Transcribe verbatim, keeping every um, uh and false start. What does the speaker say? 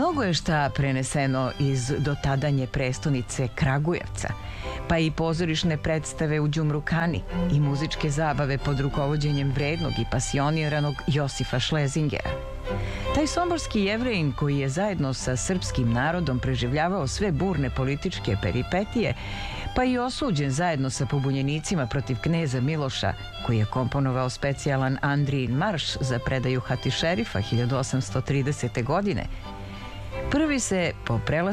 Mnogo je šta preneseno iz dotadanje prestonice Kragujevca, pa i pozorišne predstave u Đumrukani i muzičke zabave pod rukovođenjem vrednog i pasioniranog Josifa Šlezingera. Taj somborski Jevrejin koji je zajedno sa srpskim narodom preživljavao sve burne političke peripetije, pa i osuđen zajedno sa pobunjenicima protiv kneza Miloša, koji je komponovao specijalan Andrijin marš za predaju Hatišerifa hiljadu osamsto tridesete. godine, prvi se po prelasku